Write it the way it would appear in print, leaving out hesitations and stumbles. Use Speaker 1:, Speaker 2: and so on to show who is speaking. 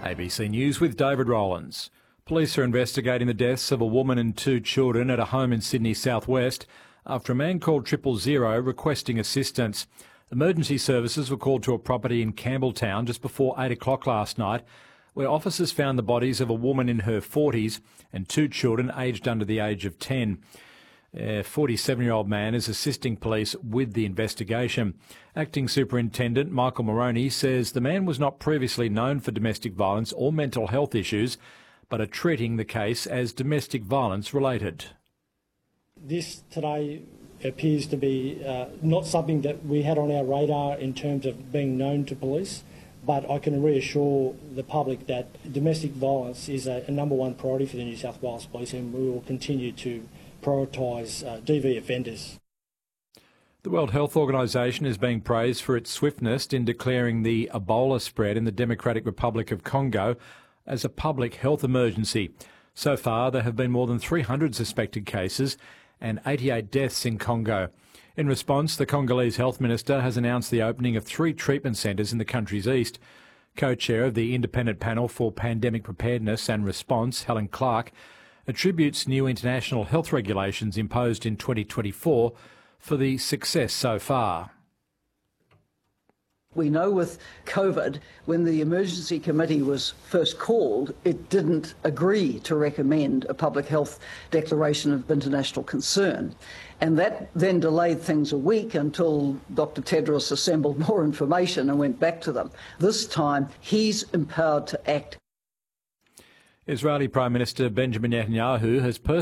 Speaker 1: ABC News with David Rowlands. Police are investigating the deaths of a woman and 2 children at a home in Sydney southwest after a man called 000 requesting assistance. Emergency services were called to a property in Campbelltown just before 8 o'clock last night, where officers found the bodies of a woman in her 40s and 2 children aged under the age of 10. A 47-year-old man is assisting police with the investigation. Acting Superintendent Michael Moroney says the man was not previously known for domestic violence or mental health issues, but are treating the case as domestic violence related.
Speaker 2: This today appears to be not something that we had on our radar in terms of being known to police, but I can reassure the public that domestic violence is a number one priority for the New South Wales Police, and we will continue to prioritise DV offenders.
Speaker 1: The World Health Organization is being praised for its swiftness in declaring the Ebola spread in the Democratic Republic of Congo as a public health emergency. So far, there have been more than 300 suspected cases and 88 deaths in Congo. In response, the Congolese Health Minister has announced the opening of 3 treatment centres in the country's east. Co-chair of the Independent Panel for Pandemic Preparedness and Response, Helen Clark, attributes new international health regulations imposed in 2024 for the success so far.
Speaker 3: We know with COVID, when the emergency committee was first called, it didn't agree to recommend a public health declaration of international concern. And that then delayed things a week until Dr. Tedros assembled more information and went back to them. This time, he's empowered to act.
Speaker 1: Israeli Prime Minister Benjamin Netanyahu has